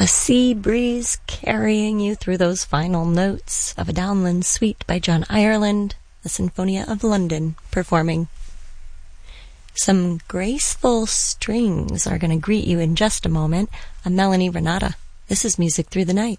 A sea breeze carrying you through those final notes of a Downland Suite by John Ireland, the Sinfonia of London performing. Some graceful strings are going to greet you in just a moment. I'm Melanie Renata. This is Music Through the Night.